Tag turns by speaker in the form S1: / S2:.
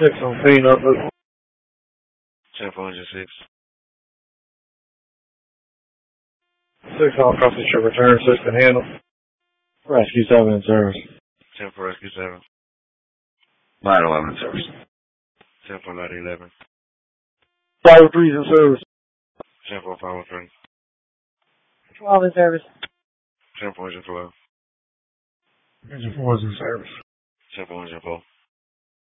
S1: 6 on Peanut Loop.
S2: 10-406.
S1: 6 on Coffee Ship Return System handle. Rescue 7 in service.
S2: 10 for Rescue 7.
S3: Line 11 in service.
S2: 10 for Line 11.
S1: 503 in service.
S2: 10 for 503.
S4: 12 in service.
S2: 10 for Engine 12.
S1: Engine 4 is in service.
S2: 10 for Engine 4.